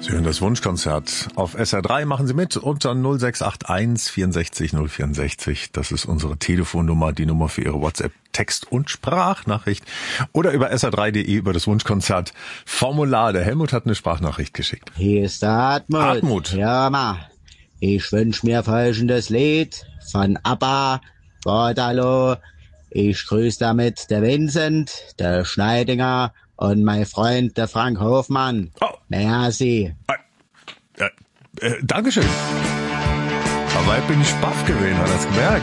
Sie hören das Wunschkonzert auf SR3. Machen Sie mit unter 0681 64 064. Das ist unsere Telefonnummer, die Nummer für Ihre WhatsApp-Text- und Sprachnachricht. Oder über sr3.de über das Wunschkonzert-Formular. Der Helmut hat eine Sprachnachricht geschickt. Hier ist der Hartmut. Hartmut. Ja, ma. Ich wünsch mir folgendes Lied von ABBA, Waterloo. Ich grüße damit der Vincent, der Schneidinger und mein Freund, der Frank Hofmann. Oh. Merci. Dankeschön. Aber ich bin baff gewesen, hat das gemerkt.